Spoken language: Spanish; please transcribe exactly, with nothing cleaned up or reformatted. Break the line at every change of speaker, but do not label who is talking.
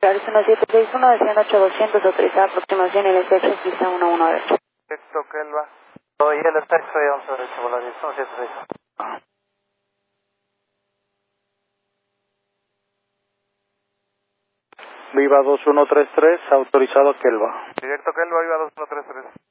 Claro, es uno siete seis uno, desciende ocho doscientos, autorizada aproximación en el sexo, pista uno uno ocho.
Perfecto, Kelva.
Oye, el taxi once derecho, Volaris, uno siete seis.
Viva dos uno tres tres, autorizado Kelva.
Directo, Kelva, Viva dos uno tres tres.